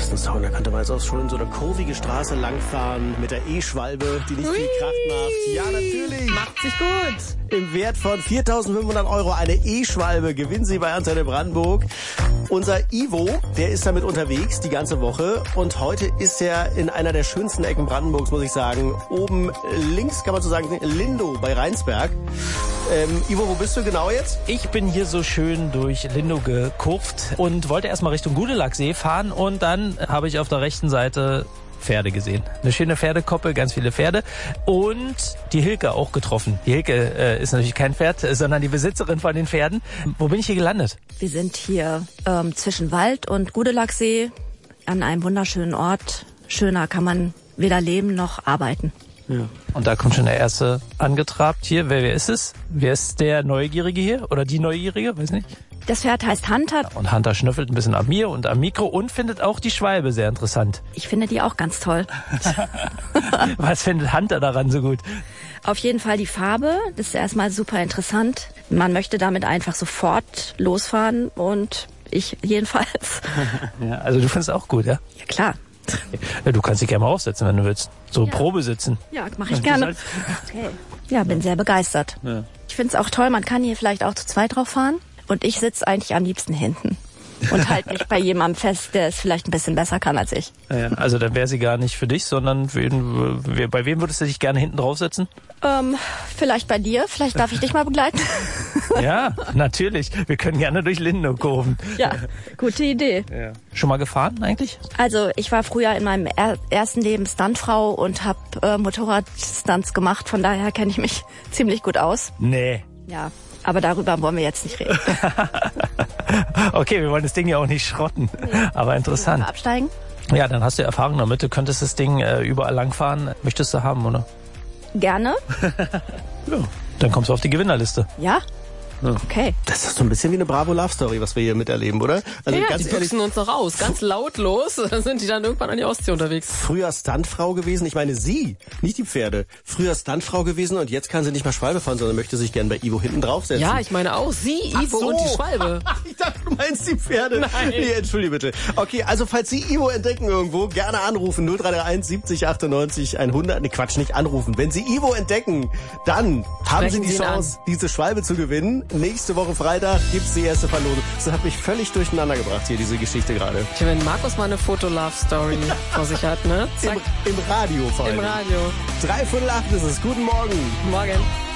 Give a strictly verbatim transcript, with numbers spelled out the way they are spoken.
Sachsenstown. Da könnte man jetzt auch schon so eine kurvige Straße langfahren mit der E-Schwalbe, die nicht viel Kraft macht. Ja, natürlich. Macht sich gut. Im Wert von viertausendfünfhundert Euro eine E-Schwalbe gewinnen Sie bei Antenne Brandenburg. Unser Ivo, der ist damit unterwegs die ganze Woche und heute ist er in einer der schönsten Ecken Brandenburgs, muss ich sagen. Oben links kann man so sagen, Lindow bei Rheinsberg. Ähm, Ivo, wo bist du genau jetzt? Ich bin hier so schön durch Lindow gekurvt und wollte erstmal Richtung Gudelachsee fahren und dann habe ich auf der rechten Seite Pferde gesehen. Eine schöne Pferdekoppel, ganz viele Pferde und die Hilke auch getroffen. Die Hilke äh, ist natürlich kein Pferd, sondern die Besitzerin von den Pferden. Wo bin ich hier gelandet? Wir sind hier ähm, zwischen Wald und Gudelachsee an einem wunderschönen Ort. Schöner kann man weder leben noch arbeiten. Ja. Und da kommt schon der Erste angetrabt hier. Wer, wer ist es? Wer ist der Neugierige hier? Oder die Neugierige? Weiß nicht. Das Pferd heißt Hunter. Und Hunter schnüffelt ein bisschen an mir und am Mikro und findet auch die Schwalbe sehr interessant. Ich finde die auch ganz toll. Was findet Hunter daran so gut? Auf jeden Fall die Farbe. Das ist erstmal super interessant. Man möchte damit einfach sofort losfahren und ich jedenfalls. Ja, also du findest es auch gut, ja? Ja, klar. Ja, du kannst dich gerne mal aufsetzen, wenn du willst. So ja. Probe sitzen. Ja, mache ich gerne. Okay. Ja, bin sehr begeistert. Ja. Ich finde es auch toll, man kann hier vielleicht auch zu zweit drauf fahren. Und ich sitze eigentlich am liebsten hinten und halte mich bei jemandem fest, der es vielleicht ein bisschen besser kann als ich. Ja, also dann wäre sie gar nicht für dich, sondern wen, bei wem würdest du dich gerne hinten draufsetzen? Ähm, vielleicht bei dir, vielleicht darf ich dich mal begleiten. Ja, natürlich. Wir können gerne durch Lindow kurven. Ja, gute Idee. Ja. Schon mal gefahren eigentlich? Also ich war früher in meinem er- ersten Leben Stuntfrau und habe äh, Motorradstunts gemacht, von daher kenne ich mich ziemlich gut aus. Nee. Ja. Aber darüber wollen wir jetzt nicht reden. Okay, wir wollen das Ding ja auch nicht schrotten. Nee. Aber interessant. Absteigen? Ja, dann hast du Erfahrung damit. Du könntest das Ding äh, überall langfahren. Möchtest du haben, oder? Gerne. Ja. Dann kommst du auf die Gewinnerliste. Ja? Okay. Das ist so ein bisschen wie eine Bravo-Love-Story, was wir hier miterleben, oder? Also ja, ganz die ehrlich, büchsen uns noch raus, ganz lautlos. Dann sind die dann irgendwann an die Ostsee unterwegs. Früher Stuntfrau gewesen, ich meine sie, nicht die Pferde. Früher Stuntfrau gewesen und jetzt kann sie nicht mehr Schwalbe fahren, sondern möchte sich gern bei Ivo hinten draufsetzen. Ja, ich meine auch sie, Ivo so. und die Schwalbe. Ich dachte, du meinst die Pferde. Nein. Nee, entschuldige bitte. Okay, also falls Sie Ivo entdecken irgendwo, gerne anrufen. null drei drei eins siebzig achtundneunzig hundert. Ne, Quatsch, nicht anrufen. Wenn Sie Ivo entdecken, dann haben Sprechen Sie die Sie ihn Chance, diese Schwalbe zu gewinnen. Nächste Woche Freitag gibt's die erste Verlosung. Das hat mich völlig durcheinander gebracht hier, diese Geschichte gerade. Tja, wenn Markus mal eine Foto-Love-Story vor sich hat, ne? Zack. Im, Im Radio vor allem. Im Radio. Drei Viertel acht ist es. Guten Morgen. Morgen.